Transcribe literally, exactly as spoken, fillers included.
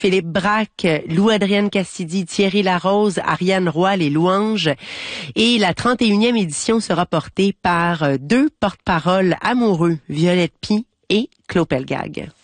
Philippe Braque, Lou-Adrienne Cassidy, Thierry Larose, Ariane Roy, les Louanges. Et la trente et unième édition sera portée par deux porte-paroles amoureux, Violette Pie et Claude Pelgag.